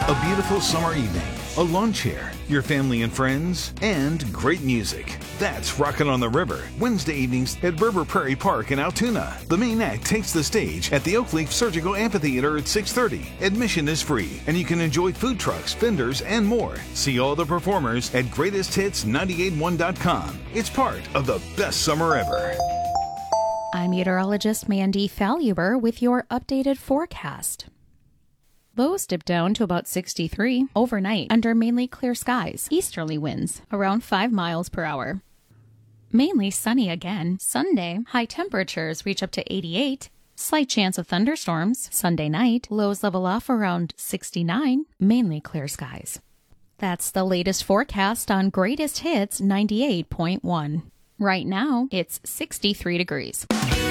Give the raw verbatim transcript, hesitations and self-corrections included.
A beautiful summer evening, a lawn chair, your family and friends, and great music. That's Rockin' on the River, Wednesday evenings at River Prairie Park in Altoona. The main act takes the stage at the Oakleaf Surgical Amphitheater at six thirty. Admission is free, and you can enjoy food trucks, vendors, and more. See all the performers at greatest hits nine eight one dot com. It's part of the best summer ever. I'm meteorologist Mandy Faluber with your updated forecast. Lows dip down to about sixty-three overnight under mainly clear skies. Easterly winds around five miles per hour. Mainly sunny again. Sunday, high temperatures reach up to eighty-eight. Slight chance of thunderstorms. Sunday night, lows level off around sixty-nine. Mainly clear skies. That's the latest forecast on Greatest Hits ninety-eight point one. Right now, it's sixty-three degrees.